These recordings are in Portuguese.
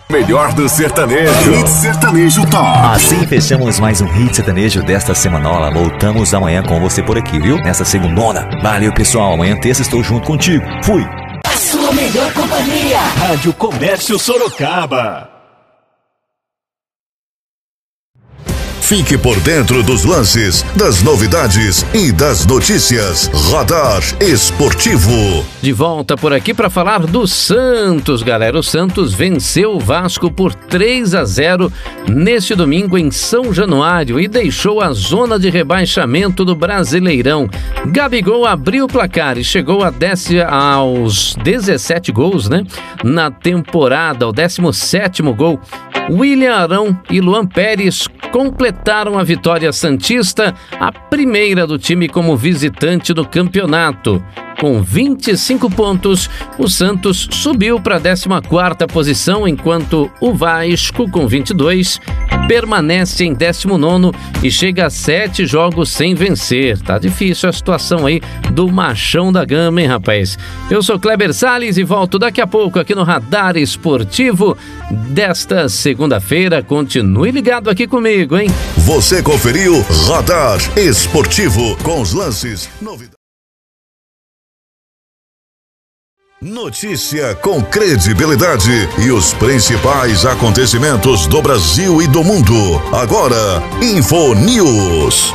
Melhor do sertanejo. Hit Sertanejo Top. Assim fechamos mais um Hit Sertanejo desta semanola. Voltamos amanhã com você por aqui, viu? Nessa segundona. Valeu, pessoal. Amanhã terça estou junto contigo. Fui. A sua melhor companhia. Rádio Comércio Sorocaba. Fique por dentro dos lances, das novidades e das notícias. Radar Esportivo. De volta por aqui para falar do Santos, galera. O Santos venceu o Vasco por 3-0 neste domingo em São Januário e deixou a zona de rebaixamento do Brasileirão. Gabigol abriu o placar e chegou aos 17 gols, né? Na temporada, o 17º gol. William Arão e Luan Pérez completaram a vitória santista, a primeira do time como visitante do campeonato. Com 25 pontos, o Santos subiu para a 14ª posição, enquanto o Vasco, com 22, permanece em 19º e chega a 7 jogos sem vencer. Tá difícil a situação aí do machão da gama, hein, rapaz? Eu sou Kleber Salles e volto daqui a pouco aqui no Radar Esportivo desta segunda-feira. Continue ligado aqui comigo, hein? Você conferiu Radar Esportivo com os lances, novidades. Notícia com credibilidade e os principais acontecimentos do Brasil e do mundo. Agora, InfoNews.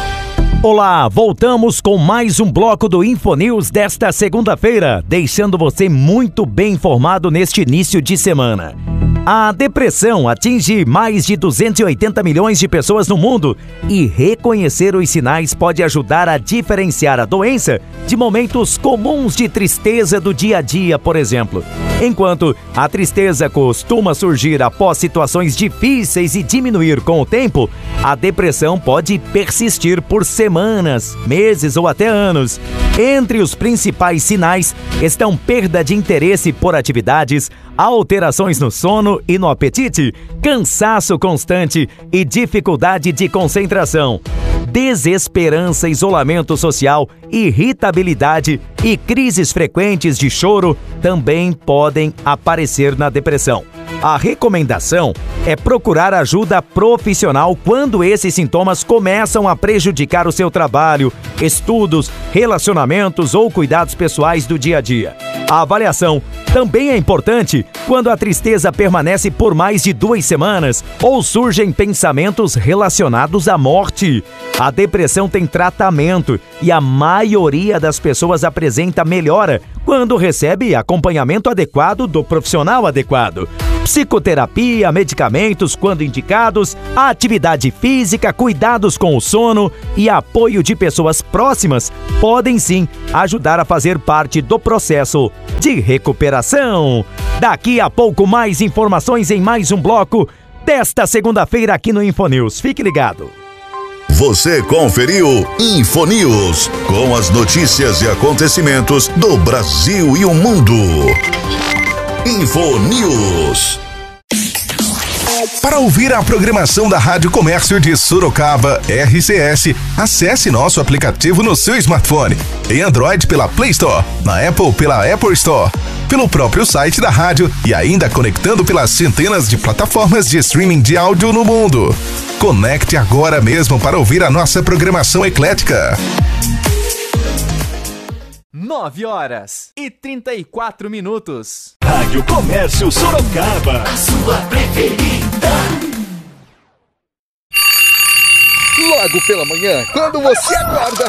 Olá, voltamos com mais um bloco do InfoNews desta segunda-feira, deixando você muito bem informado neste início de semana. A depressão atinge mais de 280 milhões de pessoas no mundo e reconhecer os sinais pode ajudar a diferenciar a doença de momentos comuns de tristeza do dia a dia, por exemplo. Enquanto a tristeza costuma surgir após situações difíceis e diminuir com o tempo, a depressão pode persistir por semanas, meses ou até anos. Entre os principais sinais estão perda de interesse por atividades, alterações no sono e no apetite, cansaço constante e dificuldade de concentração. Desesperança, isolamento social, irritabilidade e crises frequentes de choro também podem aparecer na depressão. A recomendação é procurar ajuda profissional quando esses sintomas começam a prejudicar o seu trabalho, estudos, relacionamentos ou cuidados pessoais do dia a dia. A avaliação também é importante quando a tristeza permanece por mais de 2 semanas ou surgem pensamentos relacionados à morte. A depressão tem tratamento e a maioria das pessoas apresenta melhora quando recebe acompanhamento adequado do profissional adequado. Psicoterapia, medicamentos quando indicados, atividade física, cuidados com o sono e apoio de pessoas próximas podem sim ajudar a fazer parte do processo de recuperação. Daqui a pouco mais informações em mais um bloco desta segunda-feira aqui no InfoNews. Fique ligado. Você conferiu InfoNews, com as notícias e acontecimentos do Brasil e o mundo. InfoNews. Para ouvir a programação da Rádio Comércio de Sorocaba, RCS, acesse nosso aplicativo no seu smartphone. Em Android pela Play Store, na Apple pela Apple Store, pelo próprio site da rádio e ainda conectando pelas centenas de plataformas de streaming de áudio no mundo. Conecte agora mesmo para ouvir a nossa programação eclética. 9h34. Rádio Comércio Sorocaba. A sua preferida. Logo pela manhã, quando você acorda,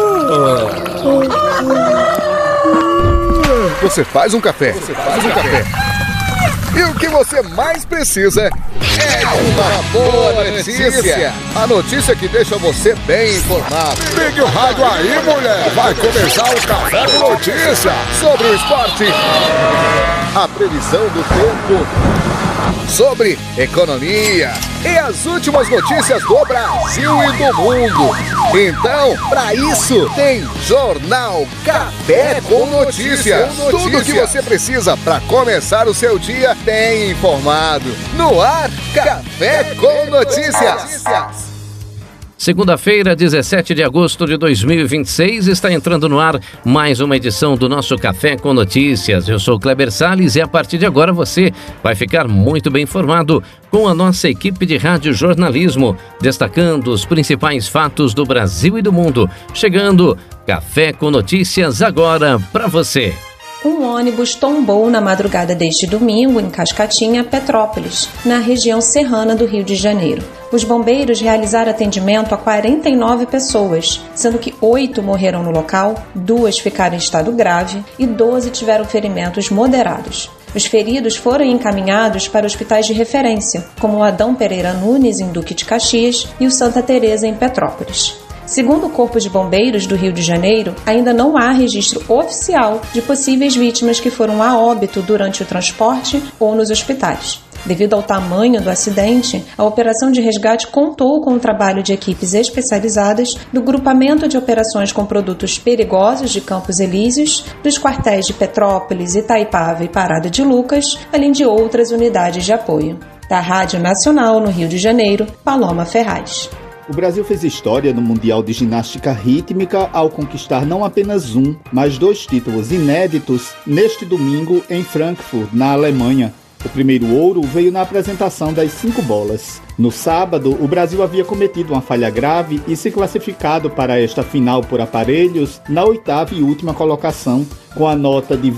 você faz um café. E o que você mais precisa é uma boa notícia. A notícia que deixa você bem informado. Ligue o rádio aí, mulher. Vai começar o Café com Notícia sobre o esporte, a previsão do tempo, sobre economia e as últimas notícias do Brasil e do mundo. Então, para isso, tem Jornal Café com Notícias. Tudo o que você precisa para começar o seu dia bem informado. No ar, Café com Notícias. Segunda-feira, 17 de agosto de 2026, está entrando no ar mais uma edição do nosso Café com Notícias. Eu sou Kleber Salles e a partir de agora você vai ficar muito bem informado com a nossa equipe de rádio jornalismo, destacando os principais fatos do Brasil e do mundo. Chegando, Café com Notícias agora para você. Um ônibus tombou na madrugada deste domingo em Cascatinha, Petrópolis, na região serrana do Rio de Janeiro. Os bombeiros realizaram atendimento a 49 pessoas, sendo que 8 morreram no local, 2 ficaram em estado grave e 12 tiveram ferimentos moderados. Os feridos foram encaminhados para hospitais de referência, como o Adão Pereira Nunes, em Duque de Caxias, e o Santa Teresa, em Petrópolis. Segundo o Corpo de Bombeiros do Rio de Janeiro, ainda não há registro oficial de possíveis vítimas que foram a óbito durante o transporte ou nos hospitais. Devido ao tamanho do acidente, a operação de resgate contou com o trabalho de equipes especializadas do Grupamento de Operações com Produtos Perigosos de Campos Elíseos, dos quartéis de Petrópolis, Itaipava e Parada de Lucas, além de outras unidades de apoio. Da Rádio Nacional no Rio de Janeiro, Paloma Ferraz. O Brasil fez história no Mundial de Ginástica Rítmica ao conquistar não apenas um, mas 2 títulos inéditos neste domingo em Frankfurt, na Alemanha. O primeiro ouro veio na apresentação das 5 bolas. No sábado, o Brasil havia cometido uma falha grave e se classificado para esta final por aparelhos na 8ª e última colocação, com a nota de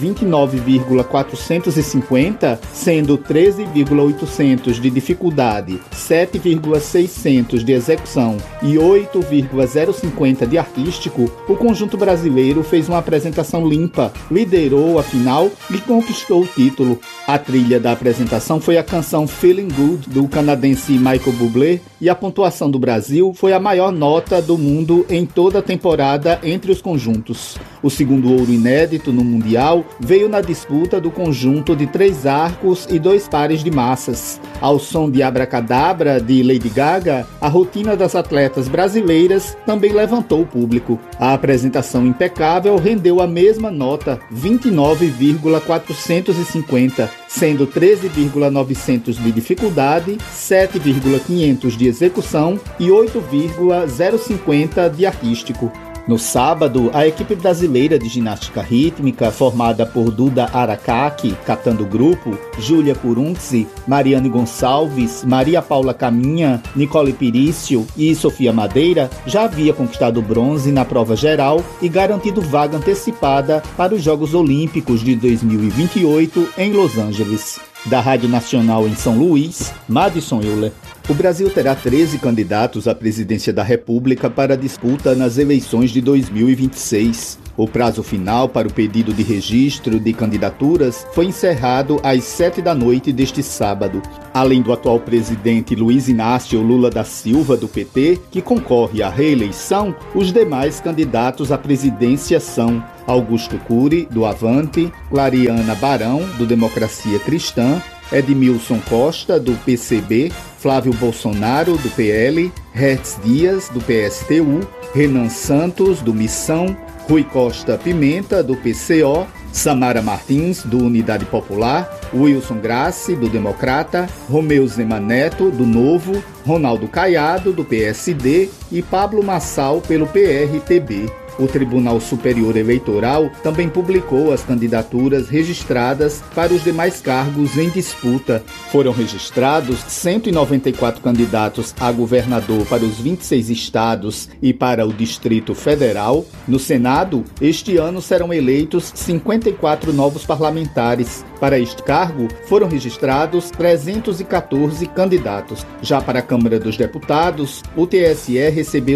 29,450, sendo 13,800 de dificuldade, 7,600 de execução e 8,050 de artístico. O conjunto brasileiro fez uma apresentação limpa, liderou a final e conquistou o título. A trilha da apresentação foi a canção Feeling Good, do canadense Michael Bublé, e a pontuação do Brasil foi a maior nota do mundo em toda a temporada entre os conjuntos. O segundo ouro inédito no Mundial veio na disputa do conjunto de 3 arcos e 2 pares de massas. Ao som de Abracadabra, de Lady Gaga, a rotina das atletas brasileiras também levantou o público. A apresentação impecável rendeu a mesma nota, 29,450, sendo 13,900 de dificuldade, 7,500 de execução e 8,050 de artístico. No sábado, a equipe brasileira de ginástica rítmica, formada por Duda Aracaki, catando grupo, Júlia Curunzi, Mariane Gonçalves, Maria Paula Caminha, Nicole Pirício e Sofia Madeira, já havia conquistado bronze na prova geral e garantido vaga antecipada para os Jogos Olímpicos de 2028 em Los Angeles. Da Rádio Nacional em São Luís, Madison Euler. O Brasil terá 13 candidatos à presidência da República para disputa nas eleições de 2026. O prazo final para o pedido de registro de candidaturas foi encerrado às 7 da noite deste sábado. Além do atual presidente Luiz Inácio Lula da Silva, do PT, que concorre à reeleição, os demais candidatos à presidência são Augusto Cury, do Avante, Clariana Barão, do Democracia Cristã, Edmilson Costa, do PCB, Flávio Bolsonaro, do PL, Hertz Dias, do PSTU, Renan Santos, do Missão, Rui Costa Pimenta, do PCO, Samara Martins, do Unidade Popular, Wilson Grassi, do Democrata, Romeu Zema Neto, do Novo, Ronaldo Caiado, do PSD e Pablo Massal, pelo PRTB. O Tribunal Superior Eleitoral também publicou as candidaturas registradas para os demais cargos em disputa. Foram registrados 194 candidatos a governador para os 26 estados e para o Distrito Federal. No Senado, este ano serão eleitos 54 novos parlamentares. Para este cargo, foram registrados 314 candidatos. Já para a Câmara dos Deputados, o TSE recebeu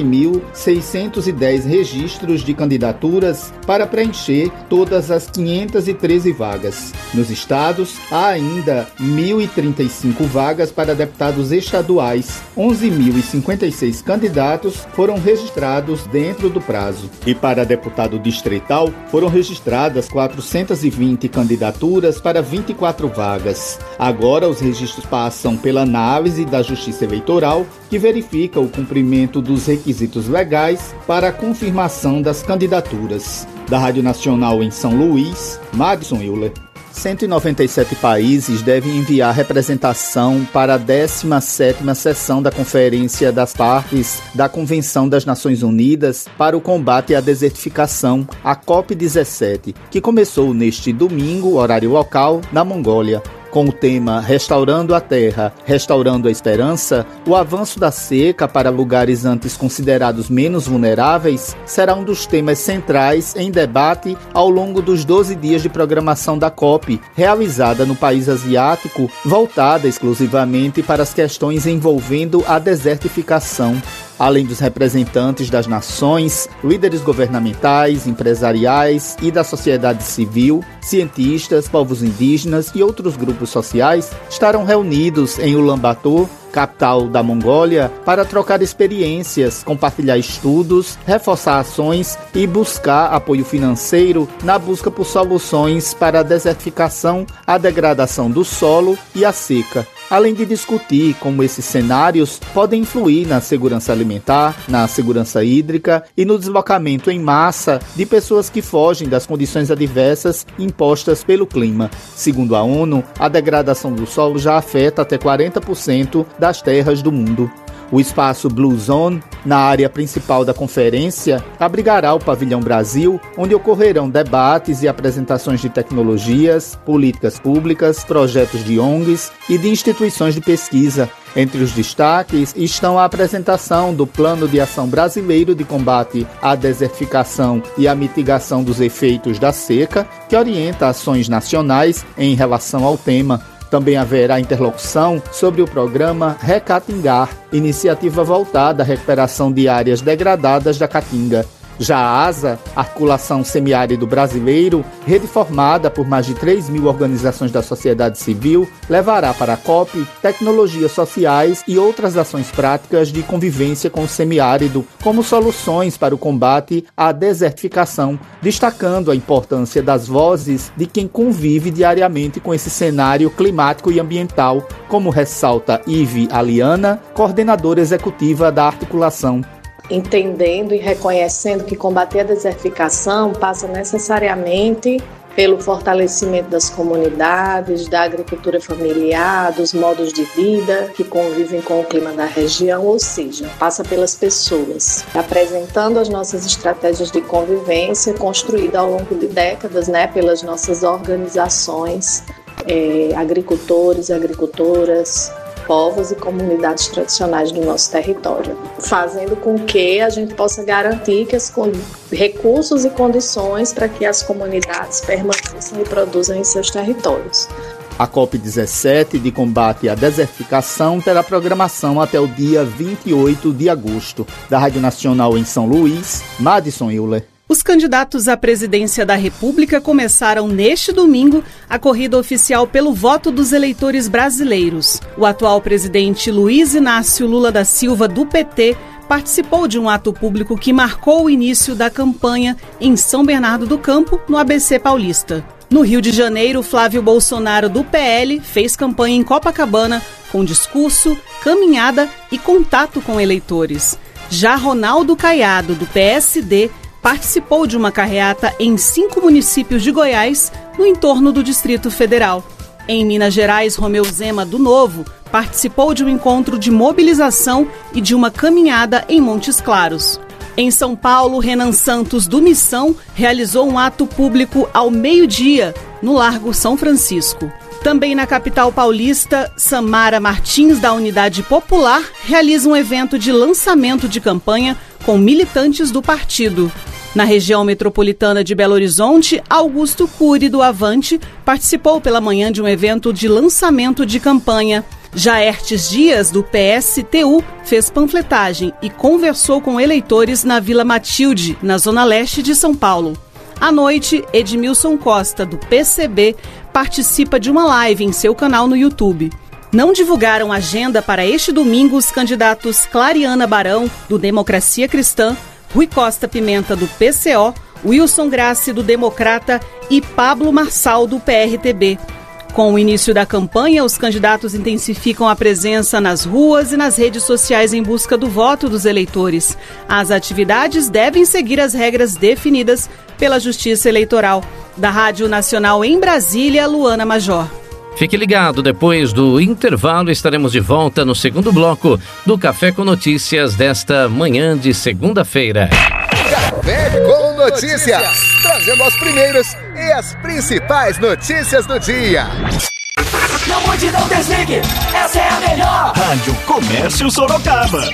7.610 registros de candidaturas para preencher todas as 513 vagas. Nos estados, há ainda 1.035 vagas para deputados estaduais. 11.056 candidatos foram registrados dentro do prazo. E para deputado distrital, foram registradas 420 candidaturas para 24 vagas. Agora, os registros passam pela análise da Justiça Eleitoral, que verifica o cumprimento dos requisitos legais para a confirmação das candidaturas. Da Rádio Nacional em São Luís, Madison Euler. 197 países devem enviar representação para a 17ª sessão da Conferência das Partes da Convenção das Nações Unidas para o Combate à Desertificação, a COP17, que começou neste domingo, horário local, na Mongólia. Com o tema Restaurando a Terra, Restaurando a Esperança, o avanço da seca para lugares antes considerados menos vulneráveis será um dos temas centrais em debate ao longo dos 12 dias de programação da COP, realizada no país asiático, voltada exclusivamente para as questões envolvendo a desertificação. Além dos representantes das nações, líderes governamentais, empresariais e da sociedade civil, cientistas, povos indígenas e outros grupos sociais estarão reunidos em Ulaanbaatar, capital da Mongólia, para trocar experiências, compartilhar estudos, reforçar ações e buscar apoio financeiro na busca por soluções para a desertificação, a degradação do solo e a seca. Além de discutir como esses cenários podem influir na segurança alimentar, na segurança hídrica e no deslocamento em massa de pessoas que fogem das condições adversas impostas pelo clima. Segundo a ONU, a degradação do solo já afeta até 40% das terras do mundo. O espaço Blue Zone, na área principal da conferência, abrigará o Pavilhão Brasil, onde ocorrerão debates e apresentações de tecnologias, políticas públicas, projetos de ONGs e de instituições de pesquisa. Entre os destaques estão a apresentação do Plano de Ação Brasileiro de Combate à Desertificação e à Mitigação dos Efeitos da Seca, que orienta ações nacionais em relação ao tema. Também haverá interlocução sobre o programa Recatingar, iniciativa voltada à recuperação de áreas degradadas da Caatinga. Já a ASA, Articulação Semiárido Brasileiro, rede formada por mais de 3.000 organizações da sociedade civil, levará para a COP tecnologias sociais e outras ações práticas de convivência com o semiárido como soluções para o combate à desertificação, destacando a importância das vozes de quem convive diariamente com esse cenário climático e ambiental, como ressalta Ive Aliana, coordenadora executiva da articulação. Entendendo e reconhecendo que combater a desertificação passa necessariamente pelo fortalecimento das comunidades, da agricultura familiar, dos modos de vida que convivem com o clima da região, ou seja, passa pelas pessoas, apresentando as nossas estratégias de convivência construídas ao longo de décadas, pelas nossas organizações, agricultores, agricultoras, povos e comunidades tradicionais do nosso território, fazendo com que a gente possa garantir que recursos e condições para que as comunidades permaneçam e produzam em seus territórios. A COP17 de combate à desertificação terá programação até o dia 28 de agosto. Da Rádio Nacional em São Luís, Madison Euler. Os candidatos à presidência da República começaram neste domingo a corrida oficial pelo voto dos eleitores brasileiros. O atual presidente Luiz Inácio Lula da Silva, do PT, participou de um ato público que marcou o início da campanha em São Bernardo do Campo, no ABC Paulista. No Rio de Janeiro, Flávio Bolsonaro, do PL, fez campanha em Copacabana com discurso, caminhada e contato com eleitores. Já Ronaldo Caiado, do PSD, participou de uma carreata em 5 municípios de Goiás, no entorno do Distrito Federal. Em Minas Gerais, Romeu Zema, do Novo, participou de um encontro de mobilização e de uma caminhada em Montes Claros. Em São Paulo, Renan Santos, do Missão, realizou um ato público ao meio-dia, no Largo São Francisco. Também na capital paulista, Samara Martins, da Unidade Popular, realiza um evento de lançamento de campanha com militantes do partido. Na região metropolitana de Belo Horizonte, Augusto Cury, do Avante, participou pela manhã de um evento de lançamento de campanha. Jaertes Dias, do PSTU, fez panfletagem e conversou com eleitores na Vila Matilde, na zona leste de São Paulo. À noite, Edmilson Costa, do PCB, participa de uma live em seu canal no YouTube. Não divulgaram agenda para este domingo os candidatos Clariana Barão, do Democracia Cristã, Rui Costa Pimenta, do PCO, Wilson Grassi, do Democrata e Pablo Marçal, do PRTB. Com o início da campanha, os candidatos intensificam a presença nas ruas e nas redes sociais em busca do voto dos eleitores. As atividades devem seguir as regras definidas pela Justiça Eleitoral. Da Rádio Nacional em Brasília, Luana Major. Fique ligado, depois do intervalo estaremos de volta no segundo bloco do Café com Notícias desta manhã de segunda-feira. Café com Notícias, trazendo as primeiras e as principais notícias do dia. Não mude, não desligue, essa é a melhor. Rádio Comércio Sorocaba.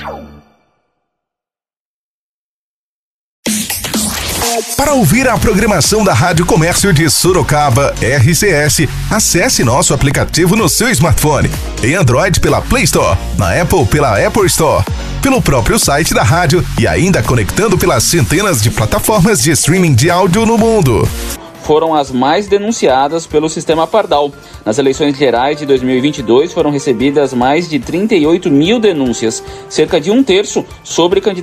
Para ouvir a programação da Rádio Comércio de Sorocaba, RCS, acesse nosso aplicativo no seu smartphone. Em Android pela Play Store, na Apple pela Apple Store, pelo próprio site da rádio e ainda conectando pelas centenas de plataformas de streaming de áudio no mundo. Foram as mais denunciadas pelo sistema Pardal. Nas eleições gerais de 2022 foram recebidas mais de 38 mil denúncias, cerca de um terço sobre candidatos